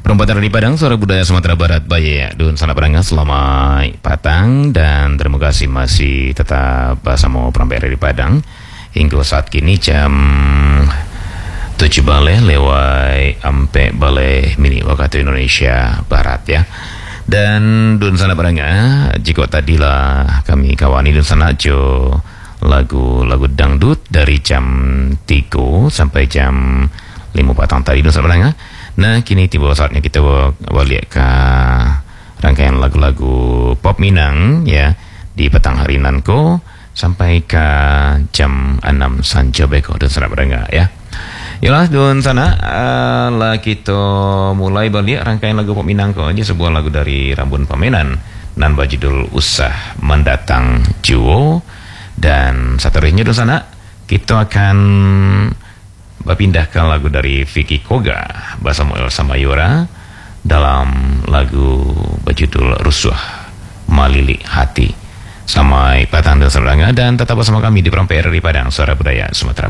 Perempatan di Padang, Suara Budaya Sumatera Barat, Baya, Dun Sana Perangga, selamat patang, dan terima kasih masih tetap bersama Perempatan di Padang hingga saat kini jam 7 balik lewat ampe balik mini waktu Indonesia Barat ya. Dan Dun Sana Perangga, jika tadilah kami kawani Dun Sana jo lagu-lagu dangdut dari jam 3 sampai jam 5 patang tadi Dun Sana Perangga. Nah, kini tiba saatnya kita balik ke rangkaian lagu-lagu pop Minang ya di petang hari nanko sampai ke jam 6 Sanja Beko Dun Sana Perangga ya. Yalah Dun Sana lah kita mulai balik rangkaian lagu pop Minang ko. Ini sebuah lagu dari Rambun Pamenan nan berjudul Usah Mendatang Juo, dan seterusnya Dun Sana kita akan berpindahkan lagu dari Vicky Koga bersama Elsa Mayora dalam lagu berjudul Rusuh Malili Hati. Sampai patang dan serangga, dan tetap bersama kami di Perempatan di Padang, Suara Budaya Sumatera.